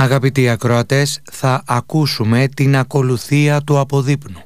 Αγαπητοί ακροατές, θα ακούσουμε την ακολουθία του αποδείπνου.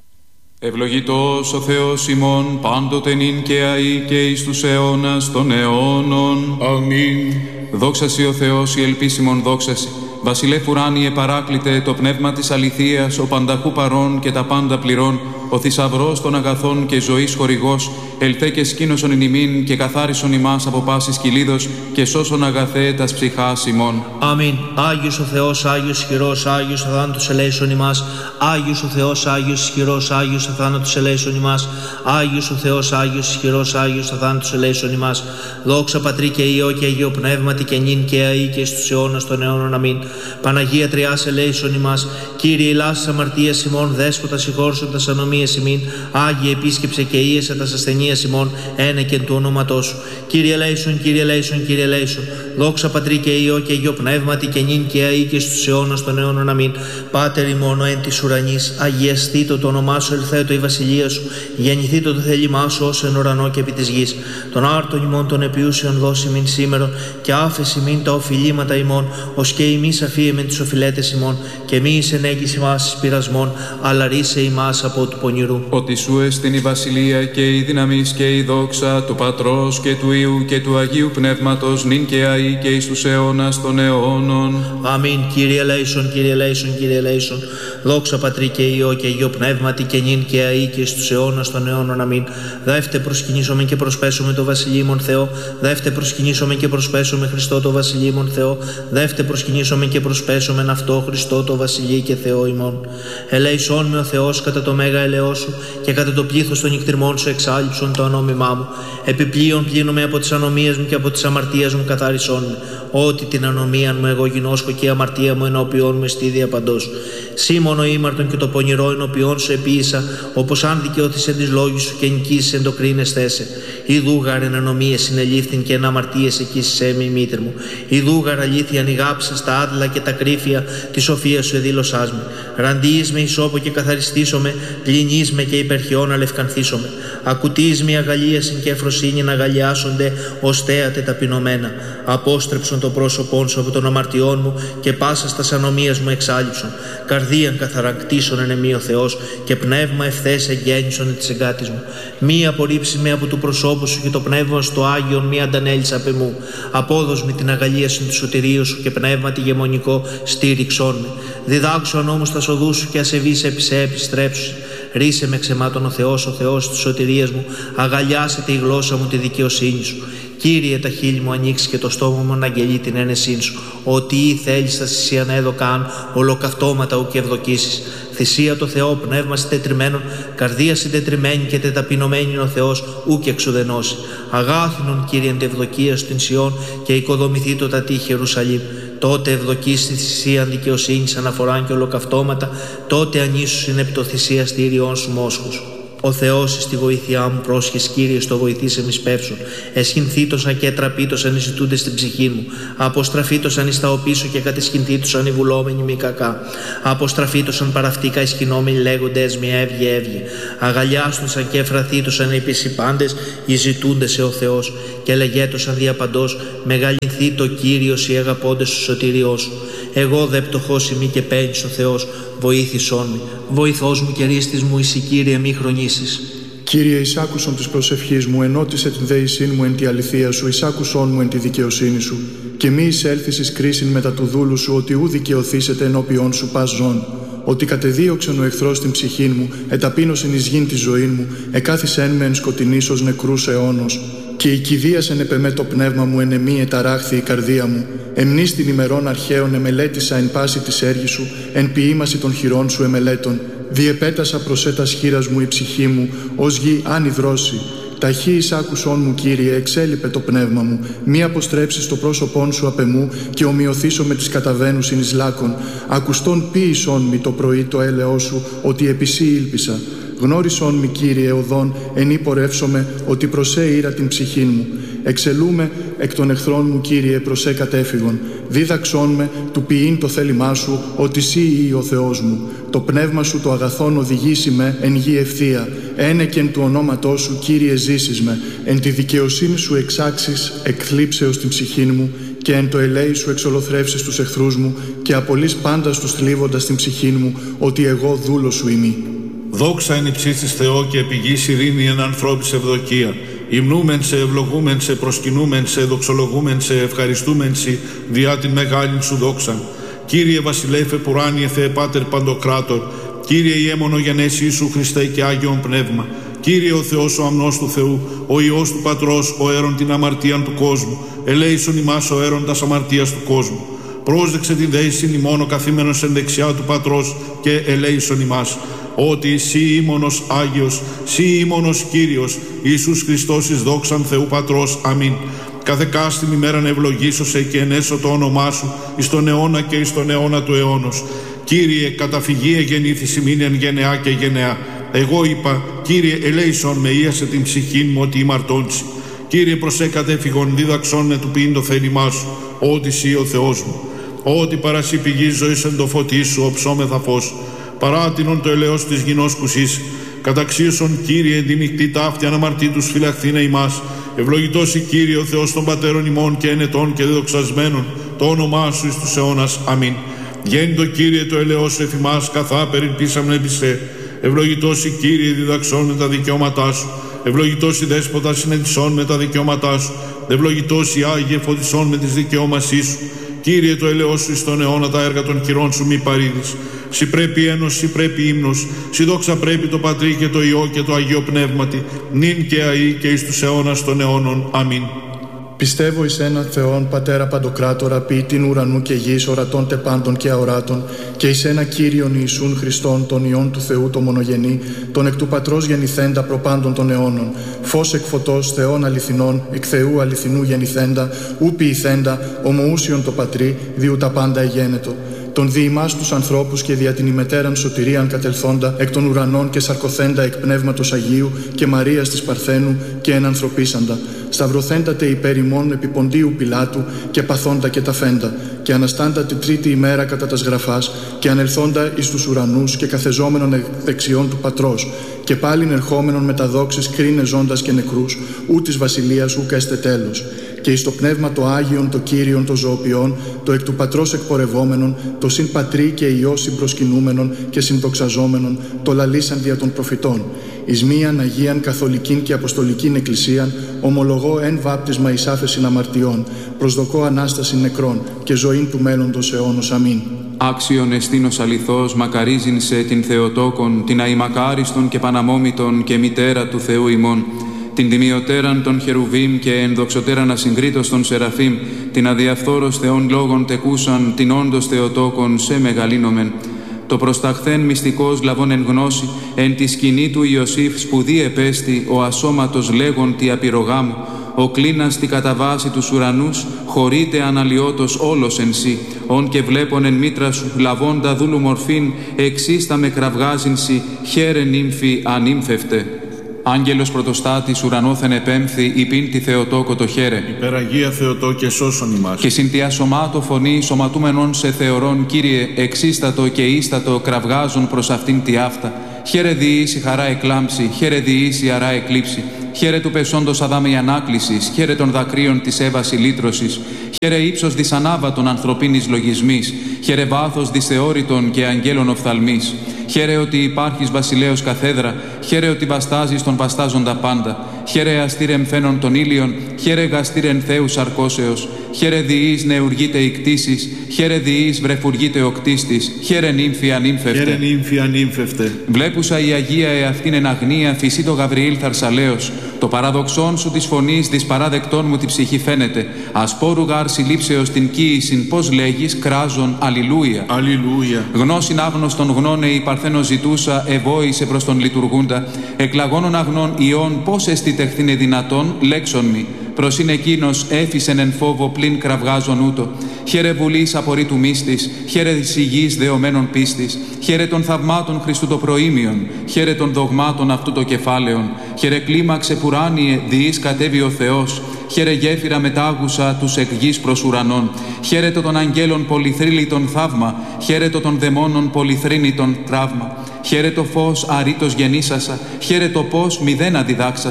Ευλογητός ο Θεός ημών πάντοτε νυν και αεί και εις τους αιώνας των αιώνων. Αμήν. Δόξασι ο Θεός η ελπίσιμον δόξασι. Βασιλεύ ουράνιε παράκλητε το πνεύμα της αληθείας, ο πανταχού παρών και τα πάντα πληρών, ο θησαυρός των αγαθών και ζωής χορηγός, ελθέ και σκήνωσον εν ημίν και καθάρισον ημάς από πάσης κυλίδος και σώσον αγαθέ τας ψυχάς ημών. Αμήν. Άγιος ο Θεός, Άγιος ισχυρός, Άγιος ο θάνατος ελέησον ημάς. Άγιος ο Θεός, Άγιος ισχυρός, Άγιος ο θάνατος ελέησον ημάς. Άγιος ο Θεός, Άγιος ισχυρός, Άγιος ο θάνατος ελέησον ημάς. Δόξα Πατρί και Υιό και Αγίο Πνεύματι και νυν και αεί και εις τους αιώνας των αιώνων. Αμήν. Παναγία Τριάς ελέησον ημάς. Κύριε ηλάς αμαρτίας ημών, δέσποτα συγχώρσον τας ανομίες ημίν. Άγιε επίσκεψε και ίεσε τας ασθενείας ημών, ένεκεν του ονόματός σου. Κύριε ελέησον, Κύριε ελέησον, Κύριε ελέησον. Δόξα Πατρί και Υιό και Αγίο Πνεύματι και νυν και αεί και στους αιώνας των αιώνων. Αμήν. Πάτερ ημών ο εν της ουρανής, αγιαστήτω το όνομά σου, ελθέτω η βασιλεία σου, γεννηθήτω το θέλημά σου ως εν ουρανό και επί της γης. Τον άρτον ημών των επιούσεων δώσει μην σήμερον και άφεση μην τα οφειλήματα ημών, ως και ημείς αφίεμεν τις οφειλέτες ημών, και μη εις ενέγγις ημάς εις πειρασμών, αλλά ρίσε ημάς από του πονηρού. Ότι σου εστιν η βασιλεία και η δύναμις και η δόξα του Πατρός και του Υιού και του Αγίου Πνεύματος, νυν και αεί και εις τους αιώνας των αιώνων. Αμήν. Κύριε ελέησον, Κύριε ελέησον, Κύριε ελέησον. Δόξα Πατρί και Υιό και Αγίο Πνεύματι και νυν και αεί και εις τους αιώνας των αιώνων. Αμήν. Δεύτε προσκυνήσομεν και προσπέσουμε το βασιλείμον Θεό. Δεύτε προσκυνήσομεν και προσπέσουμε Χριστό το βασιλείμον Θεό. Δεύτε προσκυνήσομεν και προσπέσομεν αυτό Χριστό το βασιλεί και Θεό ημών. Ελέησόν με ο Θεός κατά το μέγα ελαιό σου και κατά το πλήθος των νυχτριμών σου εξάλειψον το ανώμημά μου. Επιπλέον πλύνομαι από τις ανομίες μου και από τις αμαρτίες μου καθάρισόν με. Ότι την ανομία μου εγώ γινώσκω και η αμαρτία μου ενώπιόν μου εστίδια παντός. Σήμωνο ήμαρτον και το πονηρό ενώπιόν σου επίησα, όπως αν δικαιώθησε τις λόγους σου και νικήσεις εν το κρίνες θέσε. Ιδούγαρ εν ανομίες συνελήφθην και εν αμαρτίες εκείσισέ με η μήτρη μου. Ιδούγαρ αλήθεια νιγάψα στα άδλα και τα κρύφια τη σοφία σου εδήλωσάς με. Ραντίεις με ισόπο και καθαριστήσομαι, πλυνείς με και υπερχιόν αλευκανθήσομαι. Ακουτείς με αγαλίασιν και εφροσύνη να αγαλιάσονται ως θέατε ταπεινωμένα. Απόστρεψον το πρόσωπόν σου από των αμαρτιών μου και πάσα στα ανομίας μου εξάλειψον. Καρδίαν καθαρακτήσον εν εμή ο Θεός και πνεύμα ευθές εγγέννησον της εγκάτης μου. Μη απορρίψει με από του προσώπου σου και το πνεύμα στο Άγιον μη αντανέλεις απ' εμού. Απόδος με την αγαλίασιν του σωτηρίου σου και πνεύμα τη γεμονικό στήριξόν με. Διδάξον όμως τα σοδού σου και ασεβείς επί σε επιστρέψου. Ρίσε με ξεμάτων ο Θεός της σωτηρίας μου, αγαλιάσετε η γλώσσα μου τη δικαιοσύνη σου. Κύριε, τα χείλη μου ανοίξει και το στόμα μου να αγγελεί την ένεσήν σου. Ότι ή θέλεις θα θυσίαν έδωκαν, ολοκαυτώματα ου και ευδοκίσεις. Θυσία το Θεό, πνεύμα συντετριμένον, καρδία συντετριμένη και τεταπεινωμένη ο Θεός, ου και εξουδενώσει. Αγάθινον, Κύριε, εν τευδοκία στην Σιών και οικοδομηθεί το τα τείχη Ιερουσαλήμ. Τότε ευδοκείς τη θυσία δικαιοσύνης αναφοράν και ολοκαυτώματα, τότε ανήσους είναι επί το θυσία στήριών σου μόσχους. Ο Θεός εις τη βοήθειά μου πρόσχες, Κύριε, στο βοηθήσε μη σπεύσον. Εσχυνθήτωσαν και τραπήτωσαν οι ζητούντες στην ψυχή μου. Αποστραφήτωσαν εις τα οπίσω και κατεσχυνθήτωσαν οι βουλόμενοι μη κακά. Αποστραφήτωσαν παραυτήκα ισχυνόμενοι λέγοντες μη έβγε έβγε. Αγαλιάστωσαν και εφραθήτωσαν επί οι πάντες οι ζητούντες σε ο Θεός. Και λεγέτωσαν διαπαντός μεγαλυνθεί το Κύριος οι αγαπώντες του σωτηριός σου. Εγώ δε πτωχός ημί και παίρνεις ο Θεός, βοήθησόν με. Βοηθός μου και ρίστης μου εις η Κύριε μη χρονίσεις. Κύριε, εισάκουσον της προσευχής μου, ενώτισε την δεησήν μου εν τη αληθεία σου, εισάκουσον μου εν τη δικαιοσύνη σου. Και μη εισέλθεις εις κρίσιν μετά του δούλου σου, ότι ου δικαιωθήσετε ενώπιον σου πας ζών. Ότι κατεδίωξεν ο εχθρός την ψυχήν μου, εταπείνωσεν εις γην τη ζωή μου, εκάθισεν με εν σκοτεινής ως νεκρούς αιώνος. Και η κηδίασεν επεμέ το πνεύμα μου, εν εμή εταράχθη η καρδία μου. Εμνείς την ημερών αρχαίων εμελέτησα εν πάση της έργης σου, εν ποιήμαση των χειρών σου εμελέτων. Διεπέτασα προσέτας χείρας μου η ψυχή μου, ως γη άνυδρώσει. Ταχύ εισάκουσόν μου, Κύριε, εξέλιπε το πνεύμα μου. Μη αποστρέψεις το πρόσωπόν σου απ' εμού και ομοιωθήσω με τις καταβαίνουσιν εις λάκων. Ακουστόν ποίησόν μη το πρωί το έλεό σου, ότι επί σύ ήλπισα. Γνώρισόν μη, Κύριε, οδόν, εν πορεύσομαι, ότι προσέ ήρα την ψυχήν μου. Εξελούμε εκ των εχθρών μου, Κύριε, προσέ κατέφυγον. Δίδαξόν με του ποιήν το θέλημά σου, ότι σύ ή ο Θεός μου. Το πνεύμα σου το αγαθόν οδηγήσει με εν γη ευθεία. Ένεκεν του ονόματός σου, Κύριε, ζήσεις με. Εν τη δικαιοσύνη σου εξάξεις εκθλίψεως την ψυχήν μου και εν το ελέη σου εξολοθρεύσεις τους εχθρούς μου και απολύς πάντα τους θλίβοντας την ψυχήν μου, ότι εγώ δούλος σου ημί. Δόξα εν υψίστης Θεό και επιγής ειρήνη εν ανθρώπης ευδοκία. Υμνούμεν σε, ευλογούμεν σε, προσκυνούμεν σε, δοξολογούμεν σε, ευχαριστούμεν σε, διά την μεγάλην σου δόξαν. Κύριε Βασιλέφε Πουράνιε Θεέ Πάτερ Παντοκράτορ, Κύριε Ιέμονο γενέσει Ιησού Χριστέ και Άγιον Πνεύμα, Κύριε ο Θεός ο αμνός του Θεού, ο Υιός του Πατρός, ο αίρον την αμαρτίαν του κόσμου, ελέησον ημάς ο αίρον τας αμαρτίας του κόσμου. Πρόσδεξε την δέησιν ημών ο καθήμενος εν δεξιά του Πατρός και ελέησον ημάς. Ότι σύ ήμονος Άγιος, σύ ήμονος Κύριος, Ιησούς Χριστός εις δόξαν Θεού Πατρός. Αμήν. Κάθε κάστην ημέραν ευλογήσωσε και ενέσω το όνομά σου εις τον αιώνα και εις τον αιώνα του αιώνος. Κύριε, καταφυγή εγεννήθης ημίν εν γενεά και γενεά. Εγώ είπα, Κύριε, ελέησον με ίασε την ψυχήν μου ότι ημαρτώντσι. Κύριε, προσέκατε φυγον δίδαξον με του ποιήν το θέλημά σου, ότι σύ ο Θεός μου. Ότι παρασύ πηγής ζωής εν το φωτί σου, οψόμεθα φως. Παράτινον το ελαιός της γινός κουσής. Καταξίωσον, Κύριε, εν τη νυχτή ταύτη αναμαρτήτους φυλαχθήνε ημάς. Ευλογητός η Κύριε ο Θεός των πατέρων ημών και ενετών και διδοξασμένων, το όνομά σου εις τους αιώνας. Αμήν. Γέννητο Κύριε το ελαιός σου εφημάς, καθά περιπίσαμεν επισέ. Ευλογητός η Κύριε διδαξών με τα δικαιώματά σου. Ευλογητός η Δέσποτα συνετισών με τα δικαιώματά σου. Ευλογητός η Άγιε φωτισών με τις δικαιώμασή σου. Κύριε το ελαιός σου εις τον αιώνα τα έργα των χειρών σου μη παρήδεις. Συ πρέπει ένος, συ πρέπει ύμνος, συ δόξα πρέπει το Πατρί και το Υιό και το Αγίο Πνεύματι, νυν και αεί και εις τους αιώνας των αιώνων. Αμήν. Πιστεύω εις έναν Θεόν, Πατέρα Παντοκράτορα, ποιητήν ουρανού και γης, ορατών τε πάντων και αοράτων, και εις ένα Κύριον Ιησούν Χριστόν, τον Υιόν του Θεού το μονογενή, τον εκ του Πατρός γεννηθέντα προπάντων των αιώνων, φως εκ φωτός Θεών αληθινών, εκ Θεού αληθινού γεννηθέντα, ου ποιηθέντα, ομοούσιον το Πατρί, διού τα πάντα εγένετο. Τον δι' ημάς τους ανθρώπους και δια την ημετέραν σωτηρίαν κατελθόντα εκ των ουρανών και σαρκωθέντα εκ Πνεύματος Αγίου και Μαρίας της Παρθένου και ενανθρωπίσαντα, σταυρωθέντα τε υπέρ ημών επί Ποντίου Πιλάτου και παθόντα και ταφέντα, και αναστάντα τη τρίτη ημέρα κατά τας γραφάς και ανελθόντα εις τους ουρανούς και καθεζόμενον εκ δεξιών του Πατρός, και πάλιν ερχόμενον με τα δόξης κρίνε ζώντας και νεκρούς, ού της βασιλείας ούκα έστε τέλος. Και εις το Πνεύμα το Άγιον, το Κύριον, το ζωοποιών, το εκ του Πατρός εκπορευόμενον, το συν Πατρί και Υιό συμπροσκυνούμενον και συντοξαζόμενον, το λαλήσαν δια των προφητών. Εις μίαν Αγίαν Καθολικήν και Αποστολικήν Εκκλησίαν, ομολογώ εν βάπτισμα εις άφεσιν αμαρτιών, προσδοκώ Ανάσταση νεκρών και ζωήν του μέλλοντος αιώνος. Αμήν. Άξιον εστίνος αληθώς, μακαρίζειν σε την Θεοτόκον, την αημακάριστον και παναμόμητον και μητέρα του Θεού ημών, την τιμιωτέραν των Χερουβίμ και ενδοξωτέραν ασυγκρίτως των Σεραφείμ, την αδιαφθόρος Θεών λόγων τεκούσαν, την όντως Θεοτόκον σε μεγαλύνομεν. Το προσταχθέν μυστικός λαβών εν γνώση, εν τη σκηνή του Ιωσήφ σπουδή επέστη, ο ασώματος λέγον τη απειρογάμου, ο κλίνας τη καταβάση τους ουρανούς, χωρίτε αναλιώτος όλος εν σύ, ον και βλέπον εν μήτρα σου, λαβώντα δούλου μορφήν, εξίστα με κραυγάζειν σοι, χαίρε νύμφη ανύμφευτε. Άγγελος πρωτοστάτης ουρανόθεν επέμφθη, υπήν τη Θεοτόκο το χαίρε. Υπεραγία Θεοτό και σώσον ημάς. Και συν τη ασωμάτω φωνή σωματούμενον σε θεωρών, Κύριε, εξίστατο και ίστατο κραυγάζουν προς αυτήν τη αυτά. Χαίρε διήσει χαρά εκλάμψη, χαίρε διήσει αρά εκλείψη. Χαίρε του πεσόντος Αδάμ η ανάκλησης, χαίρε των δακρύων της Εύας η λύτρωσης. Χαίρε ύψος δυσανάβατον ανθρωπίνης λογισμής, χαίρε βάθος δυσθεώρητον και αγγέλων οφθαλμής. Χαίρε ότι υπάρχεις βασιλέως καθέδρα, χαίρε ότι βαστάζεις τον βαστάζοντα πάντα. Χαίρε αστήρεμ φαίνον των ήλιων, χαίρε γαστήρεν Θεού σαρκώσεως. Χαίρε διείς νεουργείται η κτήσης, χαίρε διείς βρεφουργείται ο κτίστης. Χαίρε νύμφη ανύμφευτε. Χαίρε νύμφη ανύμφευτε. Βλέπουσα η Αγία εαυτήν εν αγνία, φυσί το Γαβριήλ θαρσαλέως. Το παραδοξόν σου της φωνής δυσπαράδεκτών μου τη ψυχή φαίνεται. Ασπόρου γάρ συλλήψεως την κοίησιν, πώς λέγεις, κράζον, αλληλούια. Αλληλούια. Γνώσιν άγνωστον γνώνε η παρθένο ζητούσα, ευόησε προς τον λειτουργούντα. Εκλαγώνων αγνών ιών, πώς εστι τεχθήνε δυνατόν, λέξον μη. Προς είναι εκείνος έφυσεν εν φόβο πλην κραυγάζον ούτω. Χαίρε βουλής απορρίτου μύστης, χαίρε της υγιής δεωμένων πίστης, χαίρε των θαυμάτων Χριστού το προήμιον, χαίρε των δογμάτων αυτού το κεφάλαιον, χαίρε κλίμαξε πουράνιε διείς κατέβη ο Θεός, χαίρε γέφυρα μετάγουσα τους εκ γης προς ουρανών, χαίρε το των αγγέλων πολυθρύλιτον θαύμα, χαίρε το των δαιμόνων πολυθρύνητον τραύμα, χαίρε το φως αρήτως γεννήσασα, χαίρε το πώς μηδέν αντιδάξασα,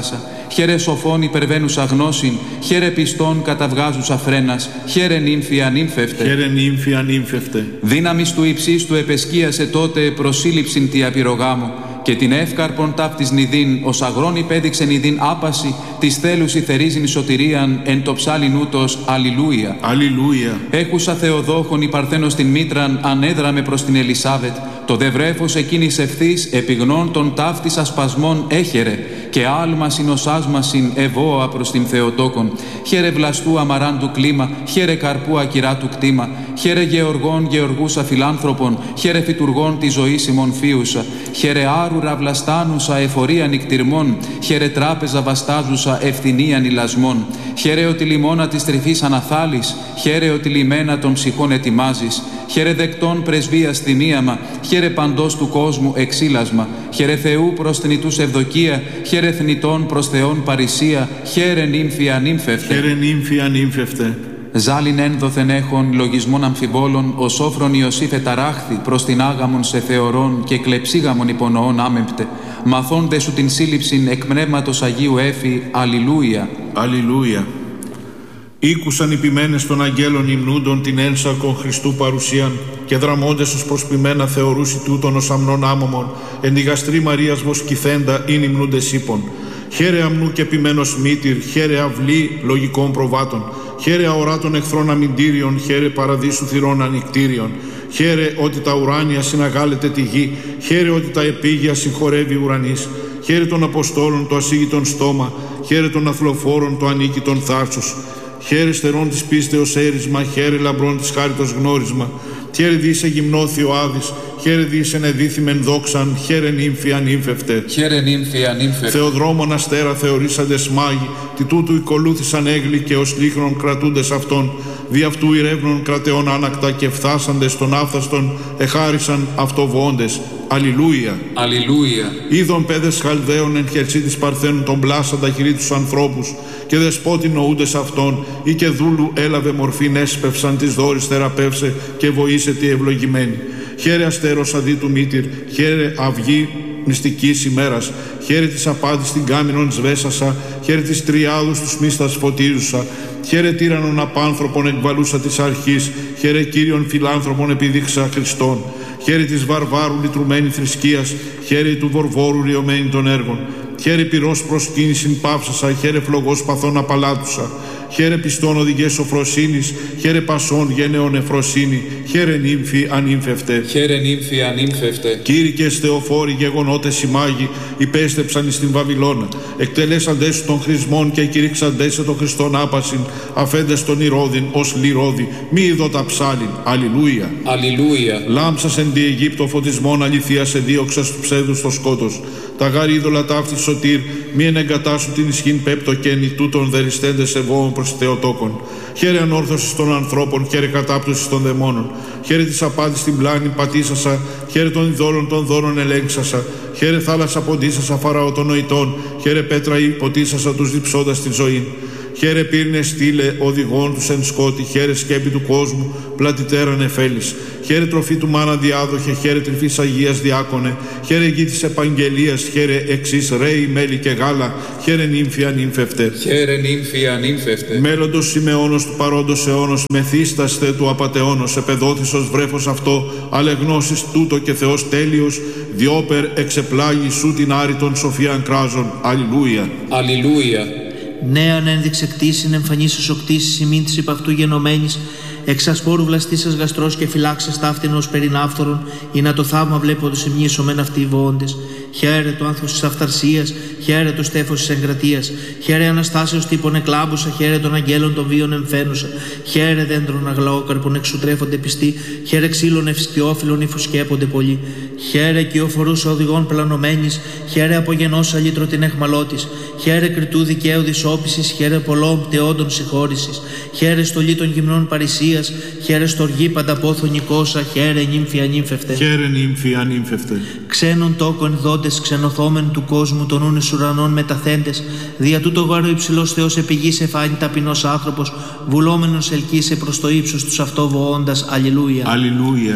χαίρε σοφών υπερβαίνουσα γνώσιν, χαίρε πιστών καταβγάζουσα φρένας, χαίρε νύμφη ανύμφευτε. Χαίρε νύμφη ανύμφευτε. Δύναμις του υψίστου επεσκίασε τότε προσήλυψην τη απειρογάμου, και την εύκαρπον ταύτης νηδίν, ως αγρόν υπέδειξε νηδίν άπαση, της θέλουσι θερίζειν σωτηρίαν, εν το ψάλιν ούτως αλληλούια. Αλληλούια. Έχουσα Θεοδόχον η Παρθένος την Μήτραν, ανέδραμε προς την Ελισάβετ, το δε βρέφος εκείνης ευθύς, επιγνών των ταύτης ασπασμών έχερε, και άλμα συνοσάσμασιν ευώα προς την Θεοτόκον. Χαίρε βλαστού αμαράντου κλίμα, χαίρε καρπού ακυράτου κτήμα, χαίρε γεωργών γεωργούσα φιλάνθρωπων, χαίρε φυτουργών τη ζωή ημών φίουσα, χαίρε άρουρα βλαστάνουσα εφορία νικτυρμών, χαίρε τράπεζα βαστάζουσα ευθυνίαν ηλασμών, χαίρε ότι λιμώνα της τρυφής αναθάλεις, χαίρε ότι λιμένα των ψυχών ετοιμάζεις, χαίρε δεκτών πρεσβείας θυμίαμα, χαίρε παντός του κόσμου εξήλασμα, χαίρε Θεού προς θνητούς ευδοκία, χαίρε θνητών προς Θεόν παρησία, χαίρε νύμφη ανύμφευτε. Χαίρε νύμφη ανύμφευτε. Ζάλιν ένδοθεν έχων λογισμών αμφιβόλων, ο σόφρον Ιωσήφ εταράχθη προς την άγαμον σε θεωρών και κλεψίγαμον υπονοών άμεμπτε. Μαθών δε σου την σύλληψην εκ πνεύματος Αγίου έφη, αλληλούια. Αλληλούια. Ήκουσαν οι ποιμένες των αγγέλων υμνούντων την ένσαρκον Χριστού παρουσίαν και δραμώντες ως προσποιμένα θεωρούσι τούτον ως αμνών άμωμον, εν τη γαστρή Μαρίας βοσκηθέντα ειν υμνούντες ύπων. Χαίρε αμνού και ποιμένος μήτυρ, χαίρε αυλή λογικών προβάτων, χαίρε αοράτων εχθρών αμυντήριων, χαίρε παραδείσου θυρών ανικτήριων, χαίρε ότι τα ουράνια συναγάλετε τη γη, χαίρε ότι τα επίγεια συγχωρεύει ουρανής, χαίρε των Αποστόλων το ασύγητον στόμα, χαίρε των αθλοφόρων το ανίκητον θάρσος, χαίρε στερών της πίστεως έρισμα, χαίρε λαμπρών της χάριτος γνώρισμα, χαίρε δίσε γυμνώθη ο Άδης, χαίρε δίσε εδίθημεν δόξαν, χαίρε νύμφη ανύμφευτε. Χαίρε νύμφη ανύμφευτε. Θεοδρόμων αστέρα θεωρήσαντες μάγοι, τι τούτου οικολούθησαν έγλοι και ως λίχνων κρατούντες αυτών, δι' αυτού ηρεύνων κρατεών άνακτα και φθάσαντες των άφθαστων εχάρισαν αυτοβόντες. Αλληλούια. Αλληλούια. Είδων παιδες Χαλδαίων εν χερσί της Παρθένου τον πλάσαντα χειρί τους ανθρώπους και δεσπότη νοούντες αυτών ή και δούλου έλαβε μορφήν έσπευσαν της δόρης θεραπεύσε και βοήσε τη ευλογημένη. Χαίρε αστέρος αδί του μήτυρ, χαίρε αυγή μυστικής ημέρας, χαίρε της απάντης την κάμινον σβέσασα, χαίρε της τριάδους τους μίστας φωτίζουσα, χαίρε τύρανον απάνθρωπον εκβαλούσα της αρχής, χαίρε Κύριον φιλάνθρωπον επιδείξα Χριστόν, χαίρε της βαρβάρου λυτρουμένη θρησκείας, χαίρε του βορβόρου ριωμένη των έργων, χαίρε πυρός προσκύνησιν πάυσασα, χαίρε φλογός παθών απαλάτουσα, χαίρε πιστών οδηγές σοφροσύνης, χαίρε πασών γένεων εφροσύνη, χαίρε νύμφη ανύμφευτε. Χαίρε νύμφη ανύμφευτε. Κήρυκες Θεοφόροι γεγονότες οι μάγοι, υπέστεψαν εις την Βαβυλώνα, εκτελέσαντες σου των χρησμών και κηρύξαντες σε τον Χριστόν άπασιν, αφέντες τον Ηρώδην ως λιρόδη, μη ειδώτα ψάλιν. Αλληλούια. Αλληλούια. Λάμψας εν τη Αιγύπτο φωτισμόν αληθείας εδίωξας του ψέδου στο σκότος. Τα γάρι είδωλα ταύτη σωτήρ, μη ενεγκατάσουν την ισχύν πέπτο καίνη τούτων δεριστέντες ευώων προς Θεοτόκον. Χαίρε ανόρθωσης των ανθρώπων, χαίρε κατάπτωσης των δαιμόνων. Χαίρε της απάντης στην πλάνη πατήσασα, χαίρε των ειδόλων των δώρων ελέγξασα. Χαίρε θάλασσα ποντίσασα φαραώ των νοητών, χαίρε πέτρα υποτίσασα τους διψώντας τη ζωή. Χαίρε πύρνε στήλε οδηγών τους εν σκότη, χαίρε σκέπη του κόσμου, πλατιτέραν εφέλης. Χαίρε τροφή του μάνα διάδοχε, χαίρε τρυφής Αγίας διάκονε, χαίρε γη της επαγγελίας, χαίρε εξής ρέι, μέλι και γάλα, χαίρε νύμφη ανύμφευτε. Χαίρε νύμφη ανύμφευτε. Μέλλοντος Σιμεώνος του παρόντος αιώνος, μεθύσταστε του απατεώνος, επεδόθησος βρέφος αυτό, αλεγνώσεις τούτο και Θεός τέλειος, διόπερ εξεπλάγει σου την άρρητον σοφίαν κράζων. Αλληλούια. Αλληλούια. Νέαν ένδειξε κτήσιν εμφανίσεως οκτήσεις ημίν της υπ' αυτού γενομένης, εξασπόρου βλαστήσας γαστρός και φυλάξας ταύτηνος περινάφθορων, ή να το θαύμα βλέποντος ημνήσωμεν αυτοί οι βοώντες. Χαίρε το άνθος της αυθαρσίας, χαίρε το στέφος της εγκρατείας, χαίρε αναστάσεως τύπων εκλάμπουσα, χαίρε των αγγέλων των βίων εμφαίνουσα, χαίρε δέντρων αγλαόκαρπων εξουτρέφονται πιστοί, χαίρε ξύλων ευσκιόφυλλων υφουσκέπονται πολλοί, χαίρε κυοφορούσα οδηγών πλανωμένης, χαίρε απογενός αλήτρο την εχμαλώτης, χαίρε κριτού δικαίου δυσόπισης, χαίρε πολλών πτεόντων συγχώρησης, χαίρε στολή των γυμνών παρησίας, χαίρε στοργή πανταπόθο νικόσα, χαίρε νύμφη ανύμφευτε. Χαίρε νύμφη ανύμφευτε. Ξένων τόκων δόντες ξενοθόμεν του κόσμου των ούνε ουρανών μεταθέντες, δια τούτο γάρο υψηλός Θεός επηγής εφάνει ταπεινός άνθρωπος, βουλόμενος ελκύσε προς το ύψος τους αυτό βοώντας. Αλληλούια. Αλληλούια.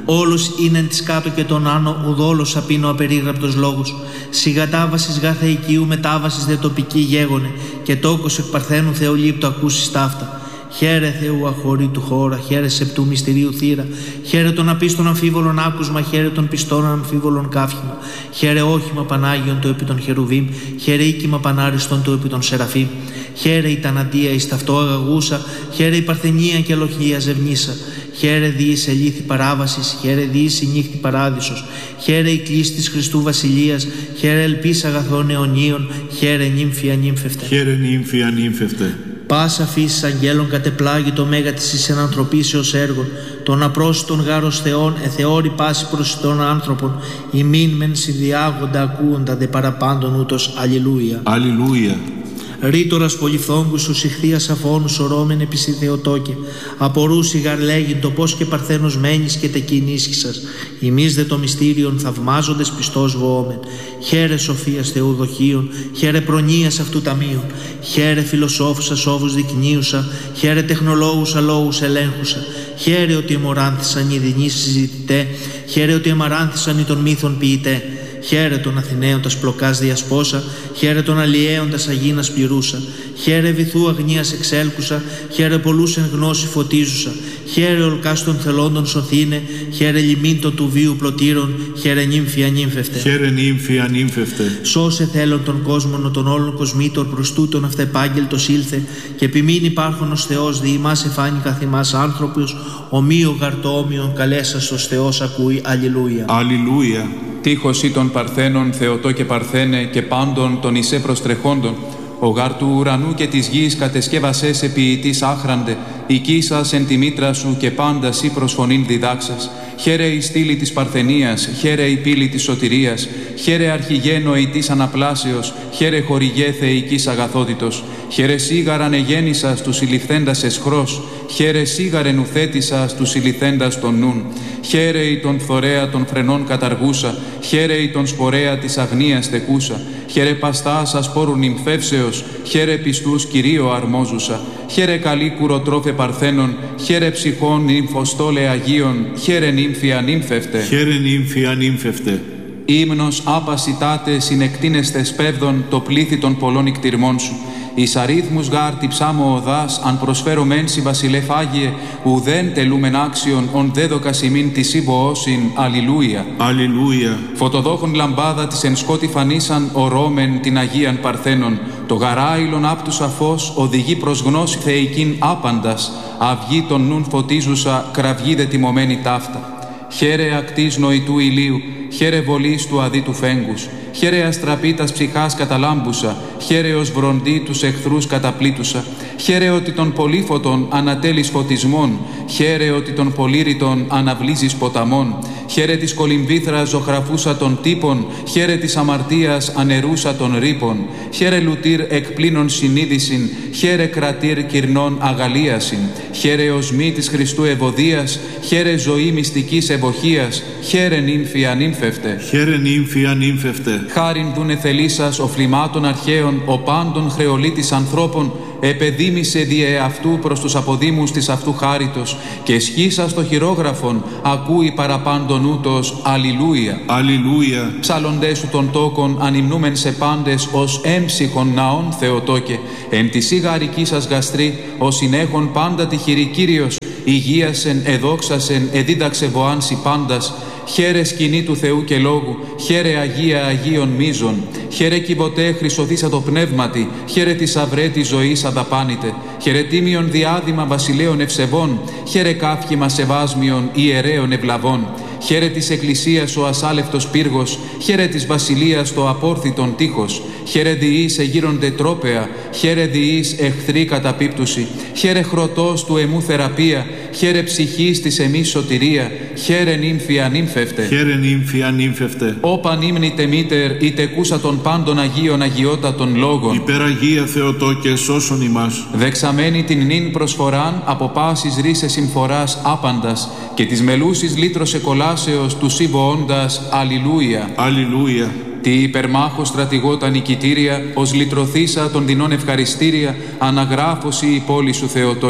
Όλος είναι της κάτω και τον άνω, ουδόλος απίνω απερίγραπτος λόγος. Σιγατάβασης γα θεϊκίου, μετάβασης δε τοπική γέγονε, και τόκος εκ παρθένου θεολήπτου ακούσεις ταύτα. Χαίρε Θεού αχωρήτου χώρα, χαίρε σεπτού μυστηρίου θύρα, χαίρε των απίστων αμφίβολων άκουσμα, χαίρε των πιστών αμφίβολων κάφημα, χαίρε όχημα Πανάγιον το επί των χερουβίμ, χαίρε οίκημα Πανάριστον το επί των σεραφείμ, χαίρε η τανατία εις ταυτό αγαγούσα, χαίρε η παρθενία και αλοχία ζευνίσα, χαίρε διείς ελήθη παράβασης, χαίρε διείς η νύχτη παράδεισος, χαίρε η κλίση της Χριστού Βασιλείας, χαίρε ελπίς αγαθών αιωνίων, χαίρε νύμφια νύμφευτε. Χαίρε νύμφια νύμφευτε. Πάσα φύσης αγγέλων κατεπλάγει το μέγα της εις ενανθρωπίσεως έργων, των απρόσιτων γάρος θεών εθεώρη πάση προσιτών άνθρωπων, ημίν μεν συνδιάγοντα ακούοντα δε παραπάντων ούτως. Αλληλούια. Αλληλούια. Ρήτορας πολυφθόγκους σου συχθίας αφώνους ορώμεν επί σοι Θεοτόκε, απορούσι γαρ λέγειν το πώς και παρθένος μένεις και τεκείν ίσχυσας, ημείς δε το μυστήριον θαυμάζοντες πιστός βοόμεν. Χαίρε σοφίας Θεού δοχείων, χαίρε προνοίας αυτού ταμείων, χαίρε φιλοσόφουσα σόβους δεικνύουσα, χαίρε τεχνολόγουσα λόγους ελέγχουσα, χαίρε ότι εμοράνθησαν οι δεινοί συζητητέ, χαίρε ότι εμαράνθησαν οι των μύθων ποιητέ. Χαίρε των Αθηναίων τας πλοκάς διασπόσα, χαίρε των Αλλιέων τας αγίνας πληρούσα, χαίρε βυθού αγνίας εξέλκουσα, χαίρε πολλούς εν γνώση φωτίζουσα, χαίρε ολκάς των θελόντων σωθήνε, χαίρε λιμίντων του βίου πλωτήρων, χαίρε νύμφια νύμφευτε. Χαίρε νύμφια νύμφευτε. Σώσε θέλων των κόσμων των όλων κοσμήτων προς τούτον αυτεπάγγελτος ήλθε, και επιμήν υπάρχον ως Θεός δι' ημάς εφάνει καθημάς άνθρωπος, ομοίο γαρτόμιον καλέσας ως Θεός ακούει. Αλληλούια. Αλληλούια. Τείχος ή των Παρθένων, Θεοτό και Παρθένε, και πάντων των Ισέ προστρεχόντων, ο γάρ του ουρανού και της γης κατεσκεύασες ποιητής άχραντε, οικίσας εν τη μήτρα σου και πάντα σύ προσφωνήν διδάξας. Χαίρε η στήλη της Παρθενίας, χαίρε η πύλη της σωτηρίας, χαίρε αρχηγένο ητής αναπλάσεως, χαίρε χορηγέ θεϊκής αγαθότητος, χαίρε σίγαραν εγέννησας του συλληφθέντας εσχρός, χαίρε σίγαρεν ουθέτησας του συλληφθέντας των νουν, χαίρε η τον φθορέα των φρενών καταργούσα, χαίρε η τον σπορέα της αγνίας στεκούσα, χαίρε παστάς ασπόρου νυμφεύσεως, χαίρε πιστούς Κυρίω αρμόζουσα, χαίρε καλή κουροτρόφε Παρθένων, χαίρε ψυχών νυμφοστόλε Αγίων, χαίρε νύμφια νύμφευτε. Χαίρε νύμφια νύμφευτε. Ύμνος άπασιτάτε συνεκτίνεστε σπέβδον το πλήθη των πολλών ικτυρμών σου. Εις αρίθμους γάρ τυψάμω οδάς, αν προσφέρω μένσι βασιλεύ Άγιε, ουδέν τελούμεν άξιον, ον δέδοκας ημίν της υποώσιν. Αλληλούια. Αλληλούια. Φωτοδόχων λαμπάδα της εν σκότη φανίσαν, ορώμεν την Αγίαν Παρθένων. Το γαράιλον άπτουσα φως οδηγεί προς γνώση θεϊκήν άπαντας, αυγή των νουν φωτίζουσα, κραυγή δε τιμωμένη ταύτα. Χαίρε ακτής νοητού ηλίου, χαίρε βολής του αδίτου φέγγους, χαίρε αστραπήτας ψυχάς καταλάμπουσα, χαίρε ως βροντί τους εχθρούς καταπλήτουσα, χαίρε ότι των πολύφωτων ανατέλεις φωτισμών, χαίρε ότι των πολύρητων αναβλύζεις ποταμών, χαίρε της κολυμβήθρας ζωγραφούσα των τύπων, χαίρε της αμαρτίας ανερούσα των ρήπων, χαίρε λουτήρ εκπλήνων συνείδησιν, χαίρε κρατήρ κυρνών αγαλίασιν, χαίρε οσμή της Χριστού ευωδίας, χαίρε ζωή μυστικής ευοχίας, χαίρε νύμφια νύμφευτε. Χαίρε νύμφια νύμφευτε. Χάριν δούνε θελήσας οφλημάτων αρχαίων, ο πάντων χρεολίτης ανθρώπων, επεδίμησε διε αυτού προς τους αποδήμους της αυτού χάριτος, και σχίσας το χειρόγραφον ακούει παραπάντων ούτως. Αλληλούια. Αλληλούια. Ψάλλοντές σου των τόκων ανυμνούμεν σε πάντες ως έμψυχον ναών Θεοτόκε, εν τη σιγαρική σας γαστρή, ως συνέχον πάντα τυχηρή Κύριος, υγείασεν, εδόξασεν, εδίδαξε βοάνσι πάντας. Χαίρε σκηνή του Θεού και λόγου, χαίρε Αγία Αγίων μίζων, χαίρε κυβωτέ χρυσοθήσα το πνεύματι, χαίρε της αυρέ της ζωής αδαπάνητε, χαίρε τίμιον διάδημα βασιλέων ευσεβών, χαίρε κάφχημα σεβάσμιων ιερέων ευλαβών, χαίρε της Εκκλησίας ο ασάλευτος πύργος, χαίρε της βασιλείας το απόρθητον τείχος, χαίρε διείς εγείρονται τρόπεα, χαίρε διείς εχθροί καταπίπτουση, χαίρε χρωτός του εμού θεραπεία, χαίρε ψυχής της εμείς σωτηρία, χαίρε νύμφια νύμφευτε. Χαίρε νύμφια νύμφευτε. Όπαν ύμνητε μήτερ, είτε κούσα των πάντων Αγίων αγιότατων λόγων. Υπεραγία Θεοτόκε, σώσον ημάς. Δεξαμένη την νυν προσφοράν, από πάσης ρίσες συμφοράς άπαντας, και της μελούσης λύτρωσε κολάσεως του σύμβοόντας. Αλληλούια. Αλληλούια. Τι υπερμάχος στρατηγό τα νικητήρια, ως λυτρωθήσα των δεινών ευχαριστήρια, αναγράφωση η πόλη σου Θεοτόκε.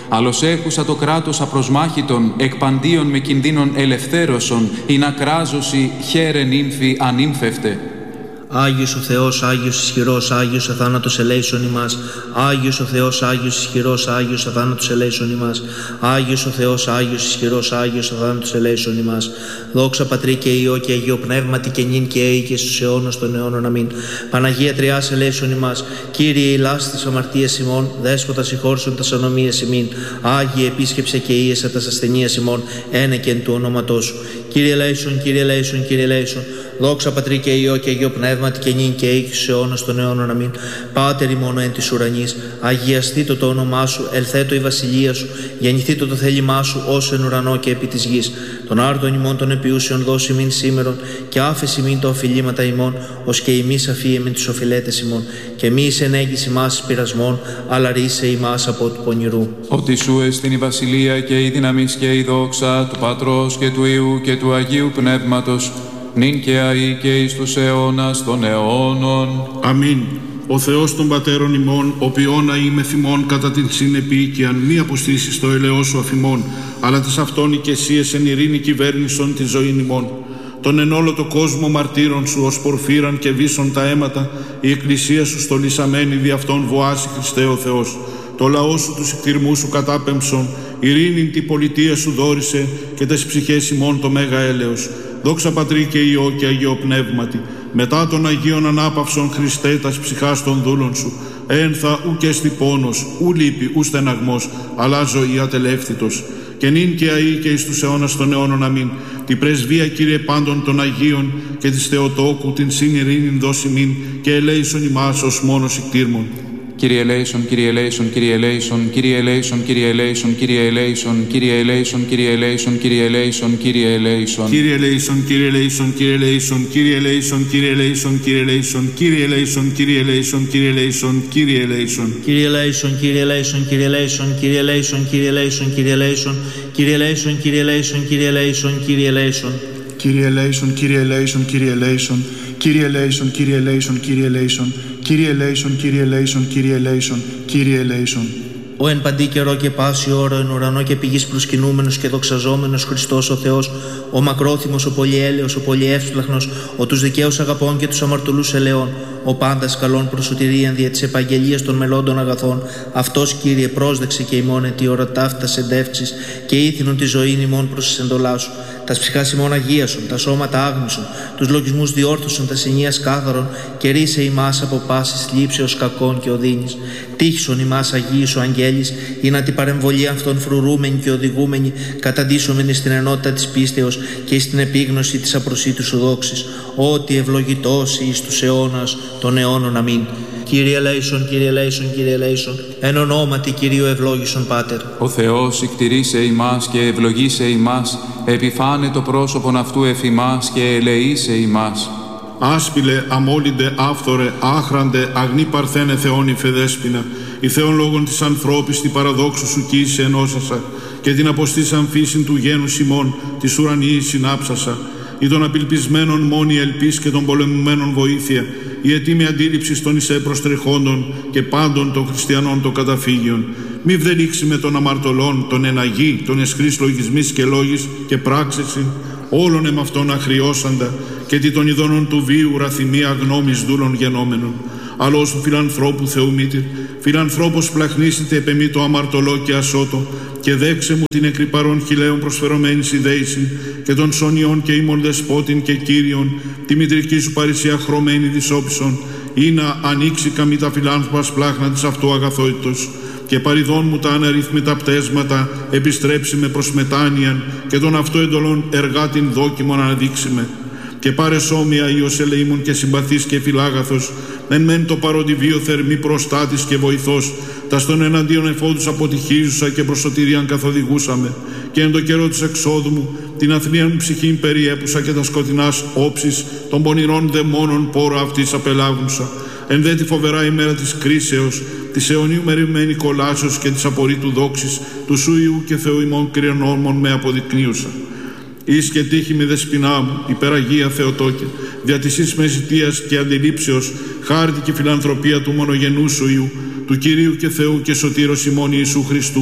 Άλλος έχουσα το κράτος απροσμάχητον, εκπαντίον με κινδύνων ελευθέρωσον, ή να κράζωση χαίρε νύμφη ανύμφευτε. Άγιος ο Θεός, Άγιος ισχυρός, Άγιος αθάνατος ελέησον ημάς. Άγιος ο Θεός, Άγιος ισχυρός, Άγιος αθάνατος ελέησον ημάς. Άγιος ο Θεός, Άγιος ισχυρός, Άγιος αθάνατος ελέησον ημάς. Δόξα Πατρί και Υιό και Αγίο Πνεύματι και νυν και αεί και στους αιώνας των αιώνων. Αμήν. Παναγία Τριάς ελέησον ημάς. Κύριε ηλάς τας αμαρτίας ημών, Δέσποτα συγχώρησον τας ανομίας ημίν. Άγιε επίσκεψε και ίεσα τας ασθενείας ημών, ένεκεν του ονόματός σου. Κύριε ελέησον, Κύριε ελέησον, Κύριε ελέησον. Δόξα Πατρί και Υιό και Αγίο Πνεύματι και νυν και αεί και στους αιώνας των αιώνων. Αμήν. Πάτερ ημών εν της ουρανής, αγιαστήτω το όνομά σου, ελθέτω η βασιλεία σου, γεννηθήτω το θέλημά σου, όσο εν ουρανό και επί της γης. Τον άρτον ημών των επιούσεων δώσει μην σήμερον, και άφεση μην τα οφειλήματα ημών, ως και ημείς αφίεμεν τους οφειλέτες ημών. Και μη εις ενέγγις ημάς πειρασμών, αλλά ρίσε ημάς από του πονηρού. Ότι σου εστιν η βασιλεία και η δύναμις και η δόξα του Πατρός και του Υιού και του Αγίου Πνεύματος, νυν και αεί και εις τους αιώνας των αιώνων. Αμήν. Ο Θεός των Πατέρων ημών, οποίον αείμαι θυμών κατά την συνεπίοικιαν, μη αποστήσεις το ελαιό σου αφημών, αλλά τις αυτόν οικεσίες εν ειρήνη κυβέρνησον τη ζωήν ημών. Τον εν όλο το κόσμο μαρτύρων σου, ως πορφύραν και βίσον τα αίματα, η εκκλησία σου στολισαμένη δι' αυτόν βοάσει Χριστέ ο Θεός. Το λαό σου τους εκτιρμούς σου κατάπεμψον, ειρήνην τη πολιτεία σου δόρισε και τες ψυχές ημών το μέγα έλεος. Δόξα Πατρί και Υιό και Αγίο Πνεύματι, μετά των Αγίων ανάπαυσον Χριστέ τας ψυχάς των δούλων σου, ένθα ου και εστι πόνος, ου λύπη, ου στεναγμός, αλλά ζωή ατελεύθυτος. Και νυν και αεί και εις τους αιώνας των αιώνων. Αμήν. Τη πρεσβεία, Κύριε, πάντων των Αγίων και της Θεοτόκου την συν ειρήνην δώσει μην, και ελέησον ημάς ως μόνος εκτίρμων. Κύριε ελέησον, Κύριε ελέησον, Κύριε ελέησον, Κύριε ελέησον, Κύριε ελέησον, Κύριε ελέησον, Κύριε ελέησον, Κύριε ελέησον, Κύριε ελέησον, Κύριε ελέησον. Κύριε ελέησον, Κύριε ελέησον, Κύριε ελέησον, Κύριε ελέησον, Κύριε ελέησον, Κύριε ελέησον, Κύριε ελέησον, Κύριε ελέησον, Κύριε ελέησον, Κύριε ελέησον. Κύριε ελέησον, Κύριε ελέησον, Κύριε ελέησον, Κύριε ελέησον, Κύριε ελέησον, Κύριε ελέησον, Κύριε ελέησον, Κύριε ελέησον, Κύριε ελέησον, Κύριε ελέησον. Κύριε ελέησον, Κύριε ελέησον, Κύριε ελέησον, Κύριε ελέησον, Κύριε ελέησον, Κύριε ελέησον, Κύριε ελέησον, Κύριε ελέησον, Κύριε ελέησον, Κύριε ελέησον. Ο εν παντή καιρό και πάση ώρα, εν ουρανό και πηγής προσκυνούμενος και δοξαζόμενος Χριστός ο Θεός, ο μακρόθυμος, ο πολυέλεος, ο πολυεύσπλαχνος, ο τους δικαίους αγαπών και τους αμαρτωλούς ελαιών, ο πάντας καλών προσωτηρίαν δια της επαγγελίας των μελώντων αγαθών, αυτός, Κύριε, πρόσδεξε και ημών εν τη ώρα ταύτας εντεύξεις και ήθινον τη ζωή ημών προς τις εντολάς σου. Τας ψυχάς ημών αγίασον, τα σώματα άγνησον, τους λογισμούς διόρθωσον, τα ενίας κάθαρον, και ρίσε ημάς από πάσης λήψεως κακών και οδύνης. Τύχησον ημάς αγίης ο αγγέλης, ή να την παρεμβολή αυτών φρουρούμενη και οδηγούμενη, καταντήσομενη στην ενότητα της πίστεως και στην επίγνωση της απροσίτου σου δόξης. Ότι ευλογητός εις τους αιώνας των αιώνων. Αμήν. Κύριε ελέησον, Κύριε ελέησον, Κύριε ελέησον, εν ονόματι Κυρίου ευλόγησον Πάτερ. Ο Θεός εκτηρήσε ημάς και ευλογήσε ημάς, επιφάνε το πρόσωπον αυτού εφ' ημάς και ελεήσε ημάς. Άσπηλε, αμόλυντε, άφθορε, άχραντε, αγνή παρθένε Θεόν υφεδέσποινα, η Θεόν λόγων της ανθρώπης τη παραδόξου σου κοίησε ενώσασα, και την αποστήσαν φύσιν του γένους ημών, της ουρανίης συνάψασα, ή των απελπισμένων μόνη ελπίς και των πολεμουμένων βοήθεια, η ετοίμη αντίληψη των εισέ προστρεχόντων και πάντων των χριστιανών των καταφύγιων. Μη βδελήξει με των αμαρτωλών, των εναγή, των εσχρής λογισμής και λόγης και πράξεσιν, όλων εμαυτών αχριώσαντα, και τι των ειδώνων του βίου ραθυμία γνώμης δούλων γενόμενων. Αλλός του φιλανθρώπου Θεού μήτηρ, φιλανθρώπος πλαχνίσετε επεμή το αμαρτωλό και ασώτο, και δέξε μου την εκρυπαρών χιλέων προσφερωμένης ιδέησιν, και των σωνιών και ήμων δεσπότην και κύριον, τη μητρική σου παρησία χρωμένη δυσόπισον, ή να ανοίξει καμή τα φιλάνθρωπας πλάχνα της αυτού αγαθότητος, και παριδών μου τα αναρρύθμιτα πτέσματα επιστρέψει με προς μετάνοιαν, και των αυτού εντολών εργάτην δόκιμον αναδείξει με. Και πάρε σώμια Υιός ελεήμων και συμπαθής και φιλάγαθος, εν μεν το παροντιβίο θερμή προστάτης και βοηθός, τα στον εναντίον εφόδους αποτυχίζουσα και προς σωτηρίαν καθοδηγούσαμε, και εν το καιρό της εξόδου μου την αθλίαν ψυχήν περιέπουσα και τα σκοτεινάς όψεις των πονηρών δαιμόνων πόρο αυτής απελάβουσα. Εν δε τη φοβερά ημέρα της κρίσεως, της αιωνίου μεριμμένη κολάσεως και της απορρίτου δόξης, του σου Υιού και Θεού ημών κρυονόμων με αποδεικνύουσα. Εις και τύχη μη δεσποινά μου, υπεραγία Θεοτόκε, δια της εις μεζητίας και αντιλήψεως, χάρτη και φιλανθρωπία του μονογενού σου Υιού, του Κυρίου και Θεού και Σωτήρος ημών Ιησού Χριστού,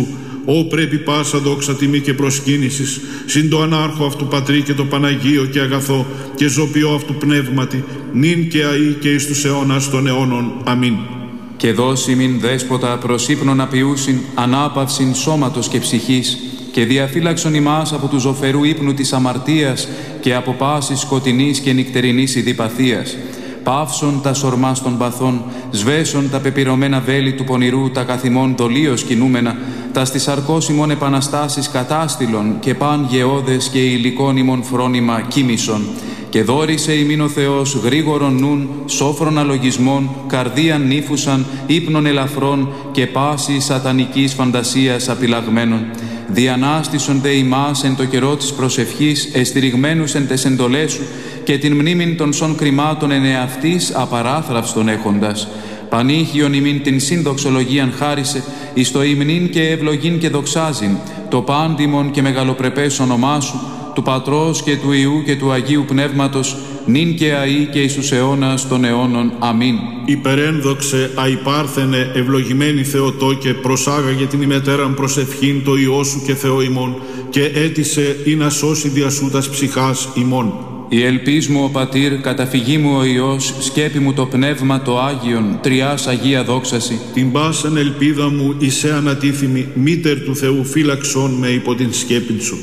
Ω πρέπει πάσα δόξα τιμή και προσκύνησης, συν το ανάρχο αυτού Πατρί και το Παναγίο και αγαθό και ζωπιό αυτού πνεύματι, νυν και αεί και εις τους αιώνας των αιώνων. Αμήν. Και δώσει μην δέσποτα προς ύπνον απειούσιν, ανάπαυσιν σώματος και ψυχής, και διαφύλαξον ημάς από του ζωφερού ύπνου της αμαρτίας και από πάσης σκοτεινής και νυχτερινής ειδιπαθίας. Παύσον τα σορμάς των παθών, σβέσον τα πεπυρωμένα βέλη του πονηρού, τα καθημών δολίως κινούμενα, τα στις αρκός ημών επαναστάσεις κατάστηλον και παν γεώδες και υλικών ημών φρόνημα κοίμησον. Και δόρισε ημίν ο Θεός γρήγορον νουν, σόφρον αλογισμών, καρδίαν νύφουσαν, ύπνων ελαφρών και πάση σατανικής φαντασίας απειλαγμένων. Διανάστησον δε ημάς εν το καιρό της προσευχής, εστηριγμένους εν τες εντολές σου, και την μνήμην των σων κρυμάτων εν εαυτής απαράθραυστον έχοντας. Πανήχιον ημίν την συνδοξολογίαν χάρισε, εις το υμνήν και ευλογήν και δοξάζειν, το πάντιμον και μεγαλοπρεπές όνομά σου, του Πατρός και του Υιού και του Αγίου Πνεύματος, νυν και αεί και εις τους αιώνας των αιώνων. Αμήν. Υπερένδοξε αϊπάρθενε ευλογημένη Θεοτόκε, προσάγαγε την ημετέραν προσευχήν το Υιό σου και Θεό ημών, και έτησε ή να σώσει δια σου τας ψυχάς ημών. Η ελπίς μου ο Πατήρ, καταφυγή μου ο Υιός, σκέπη μου το Πνεύμα το Άγιον, τριάς Αγία δόξαση. Την πάσαν ελπίδα μου εισέ ανατίθιμη, μήτερ του Θεού φύλαξον με υπό την σκέπην σου.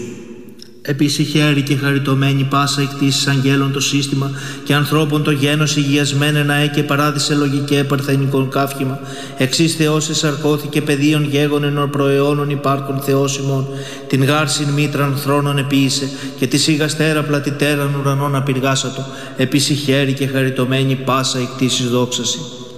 Επίση χαίρη και χαριτωμένη πάσα εκτίσεις αγγέλων το σύστημα και ανθρώπων το γένος υγιασμένε να και παράδεισε λογικέ παρθενικών καύχημα. Εξής Θεός εσαρκώθηκε παιδίων γέγονεν προαιώνων υπάρχων Θεός ημών. Την γάρσιν μήτραν θρόνων επίησε και τη σίγας τέραπλα τη τέραν ουρανών απειργάσατο. Επίση χαίρη και χαριτωμένη πάσα εκτίσεις δόξαση.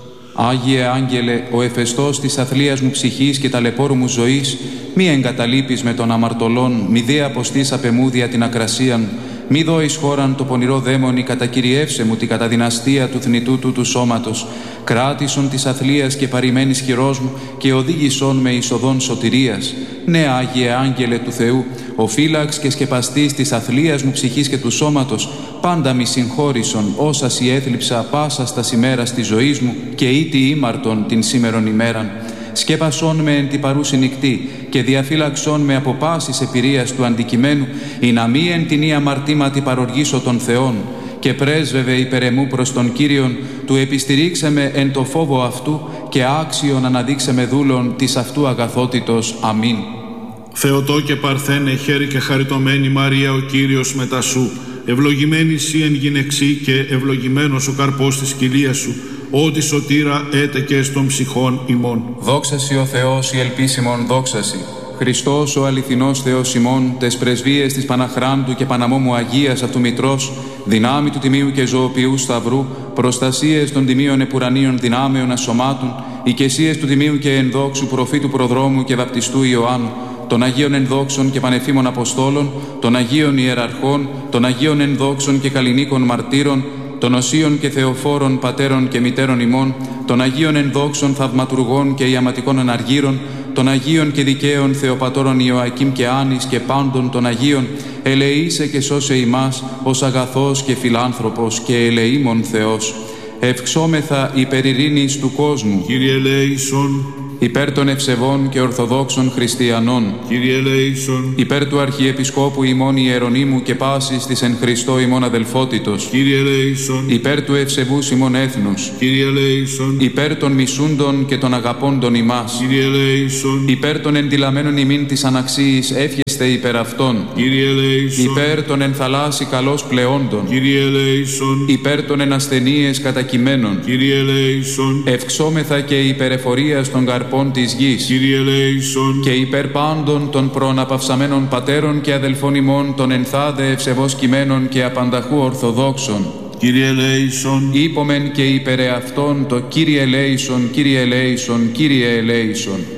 Άγιε Άγγελε, ο εφεστός της αθλίας μου ψυχής και ταλαιπώρου μου ζωής, μη εγκαταλείπεις με των αμαρτωλών, μη δε αποστείς απεμούδια την ακρασίαν, μη δώεις χώραν το πονηρό δαίμονι, κατακυριεύσε μου την καταδυναστία του θνητού του σώματος, κράτησον της αθλίας και παρημένης χειρός μου και οδήγησον με εις οδόν σωτηρίας. Ναι, Άγιε Άγγελε του Θεού, ο φύλαξ και σκεπαστής της αθλίας μου ψυχής και του σώματος, πάντα μη συγχώρησον όσα σοι έθλιψα πάσα στα ημέρας της ζωής μου και ήτι ήμαρτον την σήμερον ημέραν. Σκέπασόν με εν τη παρούση νυχτή και διαφύλαξόν με από πάσης επηρείας του αντικειμένου, ή να μη εν την ή αμαρτήματι παροργήσω των Θεών, και πρέσβευε υπερεμού προς τον Κύριον, του επιστηρίξε με εν το φόβο αυτού και άξιον αναδείξε με δούλων της αυτού αγαθότητος. Αμήν. Θεοτόκε παρθένε, χαίρη και χαριτωμένη Μαρία ο Κύριος μετά σου, ευλογημένη σύ εν γυναιξή και ευλογημένος ο καρπός της κοιλίας σου, ότι σωτήρα έτεκε των ψυχών ημών. Δόξασι ο Θεός η ελπίσιμον δόξασι. Χριστός ο αληθινός Θεός ημών, τες πρεσβείες της Παναχράντου και Παναμόμου Αγίας αυτού Μητρός, δυνάμει του τιμίου και ζωοποιού Σταυρού, προστασίες των τιμίων επουρανίων δυνάμεων ασωμάτων, οικεσίες του τιμίου και ενδόξου προφήτου προδρόμου και βαπτιστού Ιωάννου, των Αγίων ενδόξων και πανεφήμων Αποστόλων, των Αγίων Ιεραρχών, των Αγίων ενδόξων και καλλινίκων μαρτύρων, των Οσίων και Θεοφόρων πατέρων και μητέρων ημών, των Αγίων ενδόξων θαυματουργών και ιαματικών αναργύρων, των Αγίων και δικαίων Θεοπατώρων Ιωακήμ και Άνης και πάντων των Αγίων, ελεήσε και σώσε ημάς ως αγαθός και φιλάνθρωπος και ελεήμων Θεός. Ευξόμεθα υπερ ειρήνης του κόσμου. Κύριε ελέησον. Υπέρ των ευσεβών και ορθοδόξων χριστιανών. Κύριε ελέησον. Υπέρ του Αρχιεπισκόπου ημών Ιερονύμου και πάσης της εν Χριστώ ημών αδελφότητος. Κύριε ελέησον. Υπέρ του ευσεβούς ημών έθνους. Κύριε ελέησον. Υπέρ των μισούντων και των αγαπώντων ημάς. Κύριε ελέησον. Υπέρ των ενδυλαμένων ημίν της αναξίης εύχεστε υπέρ αυτών. Κύριε ελέησον. Υπέρ των εν θαλάσσι καλώς πλεόντων. Κύριε ελέησον. Υπέρ των εν ασθενείες κατακειμένων. Κύριε ελέησον. Ευξόμεθα και υπερεφορίας των καρπών της γης. Κύριε ελέησον. Και υπέρ πάντων των προαναπαυσαμένων πατέρων και αδελφών ημών των ενθάδε ευσεβώς κειμένων και απανταχού ορθοδόξων. Κύριε ελέησον. Είπομεν και υπερ εαυτών το Κύριε ελέησον, Κύριε ελέησον, Κύριε ελέησον.